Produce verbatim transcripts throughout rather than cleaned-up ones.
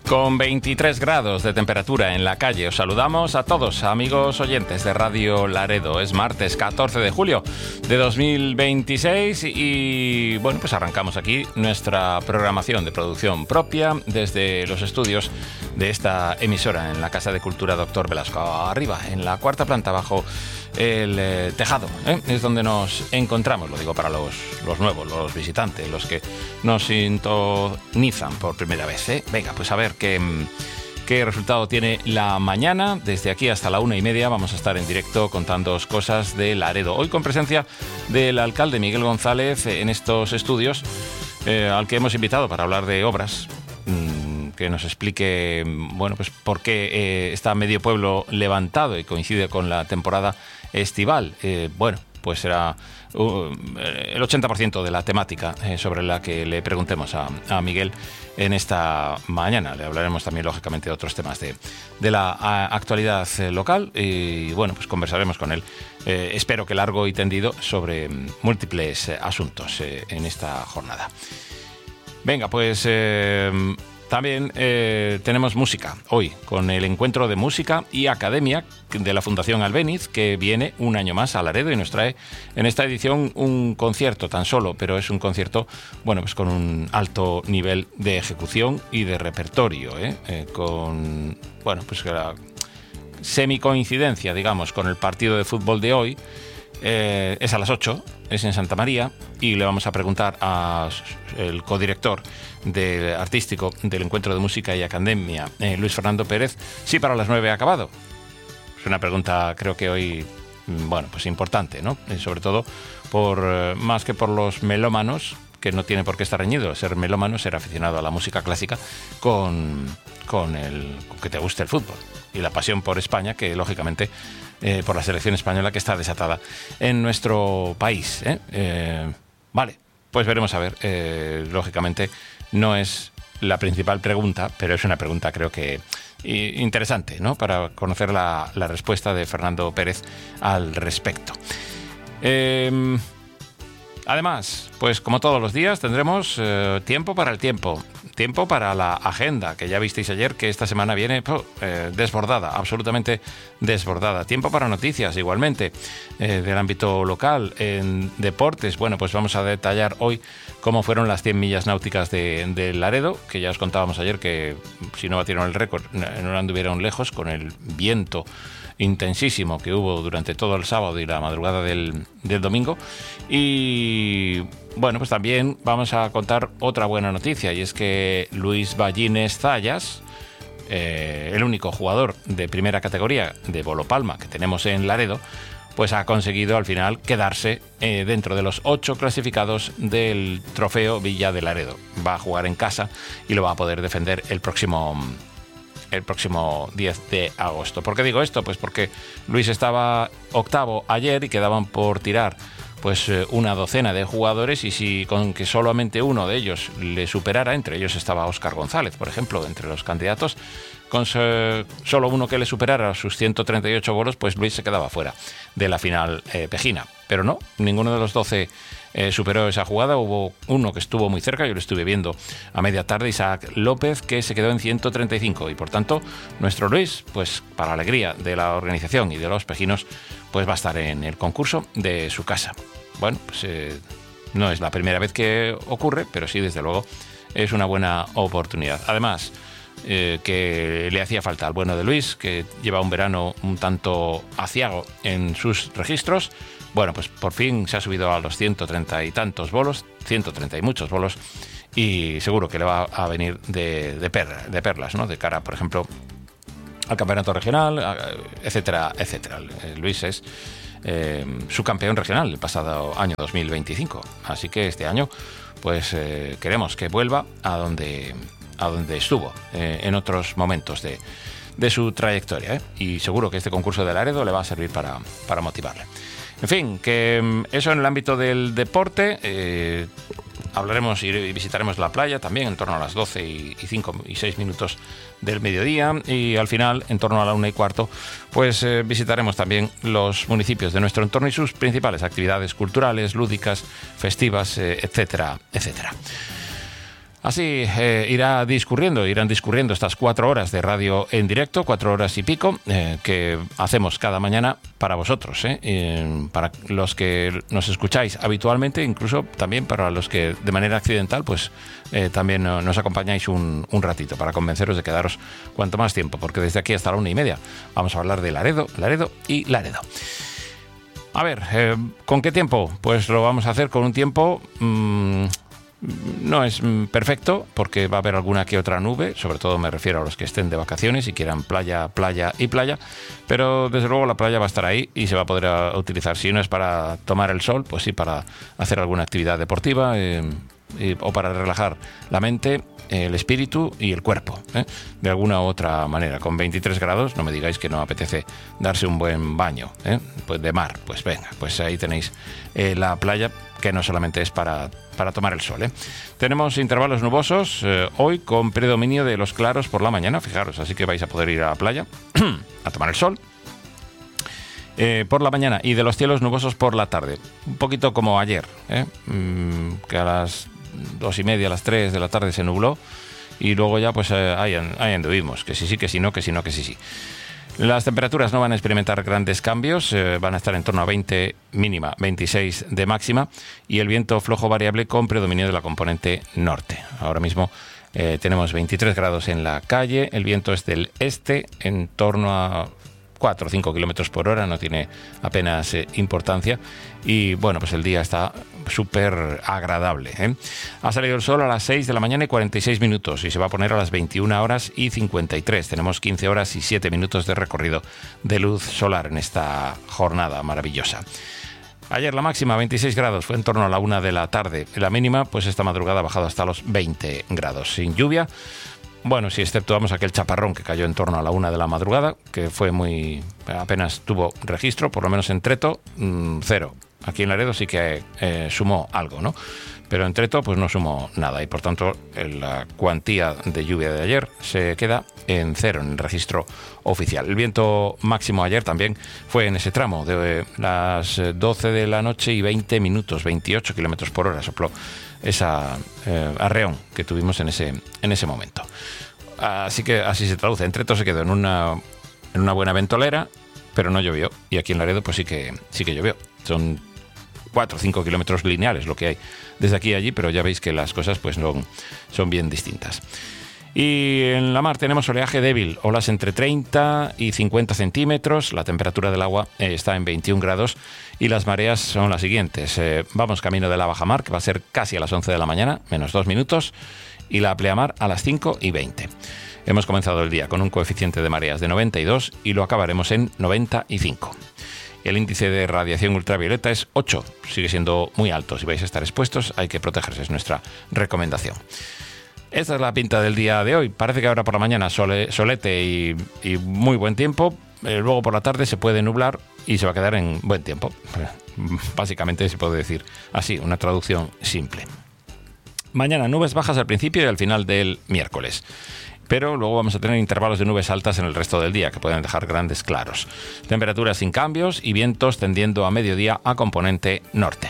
Con veintitrés grados de temperatura en la calle, os saludamos a todos, amigos oyentes de Radio Laredo. Es martes catorce de julio de dos mil veintiséis y, bueno, pues arrancamos aquí nuestra programación de producción propia desde los estudios de esta emisora en la Casa de Cultura Doctor Velasco. Arriba, en la cuarta planta, bajo el eh, tejado, ¿eh? Es donde nos encontramos, lo digo para los, los nuevos, los visitantes, los que nos sintonizan por primera vez, ¿eh? Venga, pues a ver qué, qué resultado tiene la mañana. Desde aquí hasta la una y media vamos a estar en directo contándoos cosas de Laredo. Hoy con presencia del alcalde Miguel González en estos estudios, eh, al que hemos invitado para hablar de obras, mmm, que nos explique, bueno, pues por qué eh, está medio pueblo levantado y coincide con la temporada estival. Eh, bueno, pues será uh, el ochenta por ciento de la temática eh, sobre la que le preguntemos a, a Miguel en esta mañana. Le hablaremos también, lógicamente, de otros temas de, de la a, actualidad eh, local y, bueno, pues conversaremos con él, eh, espero que largo y tendido, sobre múltiples eh, asuntos eh, en esta jornada. Venga, pues eh, también eh, tenemos música hoy, con el encuentro de música y academia de la Fundación Albéniz, que viene un año más a Laredo y nos trae en esta edición un concierto tan solo, pero es un concierto, bueno, pues con un alto nivel de ejecución y de repertorio, ¿eh? Eh, con, bueno, pues la semi-coincidencia, digamos, con el partido de fútbol de hoy. Eh, es a las ocho, es en Santa María, y le vamos a preguntar al codirector de, artístico del Encuentro de Música y Academia, eh, Luis Fernando Pérez, si para las nueve ha acabado. Es una pregunta, creo que hoy, bueno, pues importante, ¿no? Eh, sobre todo por, eh, más que por los melómanos, que no tiene por qué estar reñido ser melómano, ser aficionado a la música clásica, con, con el con que te guste el fútbol y la pasión por España, que lógicamente eh, por la selección española, que está desatada en nuestro país, ¿eh? Eh, vale, pues veremos a ver. Eh, lógicamente no es la principal pregunta, pero es una pregunta, creo que interesante, ¿no? Para conocer la, la respuesta de Fernando Pérez al respecto. Eh, Además, pues como todos los días tendremos eh, tiempo para el tiempo, tiempo para la agenda, que ya visteis ayer que esta semana viene oh, eh, desbordada, absolutamente desbordada. Tiempo para noticias igualmente eh, del ámbito local. En deportes, bueno, pues vamos a detallar hoy cómo fueron las cien millas náuticas de, de Laredo, que ya os contábamos ayer que si no batieron el récord no anduvieron lejos con el viento intensísimo que hubo durante todo el sábado y la madrugada del, del domingo. Y bueno, pues también vamos a contar otra buena noticia, y es que Luis Ballines Zayas, eh, el único jugador de primera categoría de Bolopalma que tenemos en Laredo, pues ha conseguido al final quedarse eh, dentro de los ocho clasificados del trofeo Villa de Laredo. Va a jugar en casa y lo va a poder defender el próximo el próximo diez de agosto. ¿Por qué digo esto? Pues porque Luis estaba octavo ayer y quedaban por tirar pues una docena de jugadores, y si con que solamente uno de ellos le superara, entre ellos estaba Óscar González, por ejemplo, entre los candidatos, con solo uno que le superara sus ciento treinta y ocho bolos, pues Luis se quedaba fuera de la final eh, pejina. Pero no, ninguno de los doce Eh, superó esa jugada. Hubo uno que estuvo muy cerca, yo lo estuve viendo a media tarde, Isaac López, que se quedó en ciento treinta y cinco, y por tanto nuestro Luis, pues para alegría de la organización y de los pejinos, pues va a estar en el concurso de su casa. Bueno, pues eh, no es la primera vez que ocurre, pero sí, desde luego, es una buena oportunidad. Además, eh, que le hacía falta al bueno de Luis, que lleva un verano un tanto aciago en sus registros. Bueno, pues por fin se ha subido a los ciento treinta y tantos bolos, ciento treinta y muchos bolos, y seguro que le va a venir de, de, per, de perlas, ¿no? De cara, por ejemplo, al campeonato regional, etcétera, etcétera. Luis es eh, subcampeón regional el pasado año dos mil veinticinco, así que este año pues eh, queremos que vuelva a donde, a donde estuvo eh, en otros momentos de, de su trayectoria, ¿eh? Y seguro que este concurso de Laredo le va a servir para, para motivarle. En fin, que eso en el ámbito del deporte. Eh, hablaremos y visitaremos la playa también en torno a las doce y cinco y seis minutos del mediodía, y al final, en torno a la una y cuarto, pues eh, visitaremos también los municipios de nuestro entorno y sus principales actividades culturales, lúdicas, festivas, eh, etcétera, etcétera. Así eh, irá discurriendo, irán discurriendo estas cuatro horas de radio en directo, cuatro horas y pico, eh, que hacemos cada mañana para vosotros, ¿eh? Eh, para los que nos escucháis habitualmente, incluso también para los que de manera accidental, pues eh, también nos acompañáis un, un ratito para convenceros de quedaros cuanto más tiempo, porque desde aquí hasta la una y media vamos a hablar de Laredo, Laredo y Laredo. A ver, eh, ¿con qué tiempo? Pues lo vamos a hacer con un tiempo... Mmm, no es perfecto porque va a haber alguna que otra nube, sobre todo me refiero a los que estén de vacaciones y quieran playa, playa y playa, pero desde luego la playa va a estar ahí y se va a poder utilizar. Si no es para tomar el sol, pues sí para hacer alguna actividad deportiva eh, y, o para relajar la mente, el espíritu y el cuerpo, ¿eh? De alguna u otra manera. Con veintitrés grados, no me digáis que no apetece darse un buen baño, ¿eh? Pues de mar, pues venga, pues ahí tenéis eh, la playa, que no solamente es para, para tomar el sol, ¿eh? Tenemos intervalos nubosos eh, hoy con predominio de los claros por la mañana, fijaros, así que vais a poder ir a la playa a tomar el sol eh, por la mañana, y de los cielos nubosos por la tarde, un poquito como ayer, ¿eh? mm, que a las dos y media, a las tres de la tarde se nubló y luego ya pues eh, ahí, ahí anduvimos, que sí, sí, que sí, no, que sí, no, que sí, sí. Las temperaturas no van a experimentar grandes cambios, eh, van a estar en torno a veinte mínima, veintiséis de máxima, y el viento flojo variable con predominio de la componente norte. Ahora mismo eh, tenemos veintitrés grados en la calle, el viento es del este en torno a cuatro o cinco kilómetros por hora, no tiene apenas eh, importancia, y bueno, pues el día está súper agradable, ¿eh? Ha salido el sol a las seis de la mañana y cuarenta y seis minutos y se va a poner a las veintiuna horas y cincuenta y tres. Tenemos quince horas y siete minutos de recorrido de luz solar en esta jornada maravillosa. Ayer la máxima veintiséis grados, fue en torno a la una de la tarde. La mínima, pues esta madrugada ha bajado hasta los veinte grados, sin lluvia. Bueno, si exceptuamos aquel chaparrón que cayó en torno a la una de la madrugada, que fue muy... apenas tuvo registro, por lo menos en Treto, mmm, cero. Aquí en Laredo sí que eh, sumó algo, ¿no? Pero en Treto pues no sumó nada y por tanto la cuantía de lluvia de ayer se queda en cero en el registro oficial. El viento máximo ayer también fue en ese tramo de las doce de la noche y veinte minutos, veintiocho kilómetros por hora sopló esa eh, arreón que tuvimos en ese, en ese momento. Así que así se traduce. En Treto se quedó en una, en una buena ventolera, pero no llovió. Y aquí en Laredo pues sí que, sí que llovió. Son cuatro o cinco kilómetros lineales lo que hay desde aquí a allí, pero ya veis que las cosas pues no, son bien distintas. Y en la mar tenemos oleaje débil, olas entre treinta y cincuenta centímetros, la temperatura del agua eh, está en veintiún grados y las mareas son las siguientes. Eh, vamos camino de la bajamar, que va a ser casi a las once de la mañana, menos dos minutos, y la pleamar a las cinco y veinte. Hemos comenzado el día con un coeficiente de mareas de noventa y dos y lo acabaremos en noventa y cinco. El índice de radiación ultravioleta es ocho, sigue siendo muy alto. Si vais a estar expuestos, hay que protegerse, es nuestra recomendación. Esta es la pinta del día de hoy. Parece que ahora por la mañana sole, solete y, y muy buen tiempo. Eh, luego por la tarde se puede nublar y se va a quedar en buen tiempo. Básicamente se puede decir así, una traducción simple. Mañana nubes bajas al principio y al final del miércoles. Pero luego vamos a tener intervalos de nubes altas en el resto del día, que pueden dejar grandes claros. Temperaturas sin cambios y vientos tendiendo a mediodía a componente norte.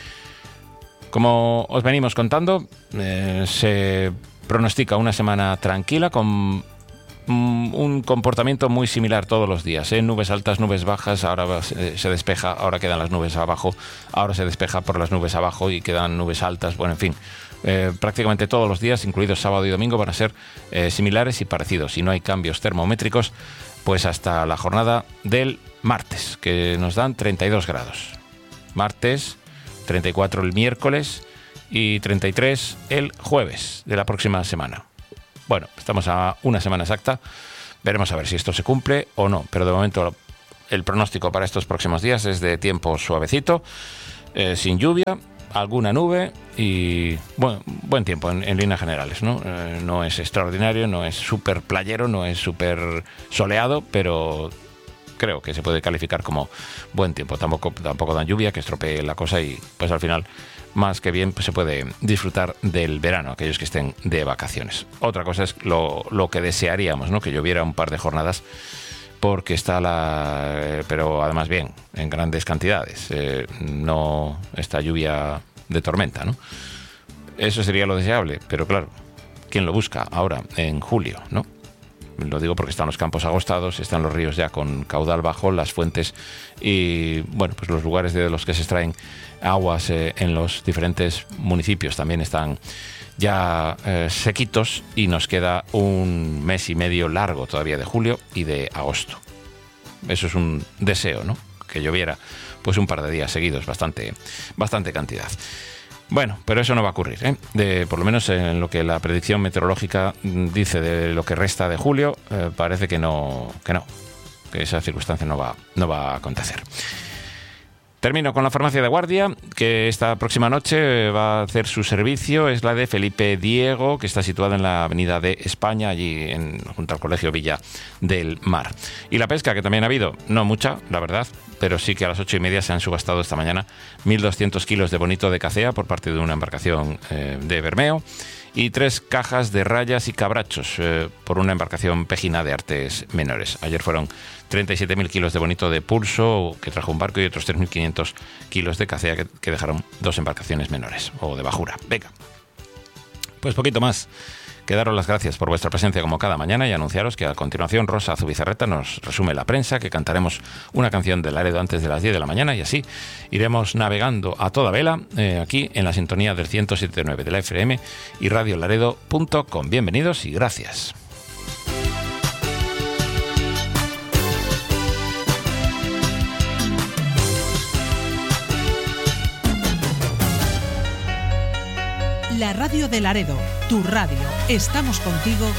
Como os venimos contando, eh, se pronostica una semana tranquila con mm, un comportamiento muy similar todos los días, ¿eh? Nubes altas, nubes bajas, ahora se, se despeja, ahora quedan las nubes abajo, ahora se despeja por las nubes abajo y quedan nubes altas, bueno, en fin. Eh, prácticamente todos los días, incluidos sábado y domingo, van a ser eh, similares y parecidos. Si no hay cambios termométricos, pues hasta la jornada del martes, que nos dan treinta y dos grados. Martes, treinta y cuatro el miércoles y treinta y tres el jueves de la próxima semana. Bueno, estamos a una semana exacta. Veremos a ver si esto se cumple o no. Pero de momento el pronóstico para estos próximos días es de tiempo suavecito, eh, sin lluvia, alguna nube y bueno, buen tiempo en, en líneas generales, ¿no? Eh, no es extraordinario, no es súper playero, no es súper soleado, pero creo que se puede calificar como buen tiempo. Tampoco, tampoco dan lluvia que estropee la cosa y pues al final, más que bien, pues se puede disfrutar del verano, aquellos que estén de vacaciones. Otra cosa es lo, lo que desearíamos, ¿no? Que lloviera un par de jornadas, porque está la... Eh, pero además bien, en grandes cantidades, eh, no esta lluvia de tormenta, ¿no? Eso sería lo deseable, pero claro, ¿quién lo busca ahora, en julio, no? Lo digo porque están los campos agostados, están los ríos ya con caudal bajo, las fuentes y, bueno, pues los lugares de los que se extraen aguas eh, en los diferentes municipios también están ya eh, sequitos, y nos queda un mes y medio largo todavía de julio y de agosto. Eso es un deseo, ¿no? Que lloviera pues un par de días seguidos, bastante, bastante cantidad. Bueno, pero eso no va a ocurrir, ¿eh? De, por lo menos en lo que la predicción meteorológica dice de lo que resta de julio, eh, parece que no, que no, que esa circunstancia no va, no va a acontecer. Termino con la farmacia de guardia, que esta próxima noche va a hacer su servicio. Es la de Felipe Diego, que está situada en la Avenida de España, allí en, junto al Colegio Villa del Mar. Y la pesca, que también ha habido, no mucha, la verdad, pero sí que a las ocho y media se han subastado esta mañana mil doscientos kilos de bonito de cacea por parte de una embarcación eh, de Bermeo, y tres cajas de rayas y cabrachos eh, por una embarcación pejina de artes menores. Ayer fueron treinta y siete mil kilos de bonito de pulso que trajo un barco, y otros tres mil quinientos kilos de cacea que, que dejaron dos embarcaciones menores, o de bajura. Venga, pues poquito más. Que daros las gracias por vuestra presencia como cada mañana, y anunciaros que a continuación Rosa Zubizarreta nos resume la prensa, que cantaremos una canción de Laredo antes de las diez de la mañana, y así iremos navegando a toda vela eh, aquí en la sintonía del ciento siete punto nueve de la F M y radio laredo punto com. Bienvenidos y gracias. La radio de Laredo, tu radio. Estamos contigo